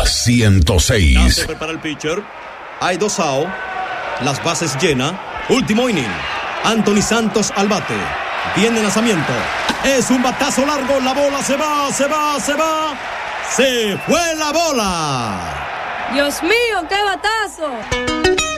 106. Ya se prepara el pitcher. Hay 2 out. Las bases llenas. Último inning. Anthony Santos al bate. Viene el lanzamiento. Es un batazo largo. La bola se va. ¡Se fue la bola! ¡Dios mío, qué batazo!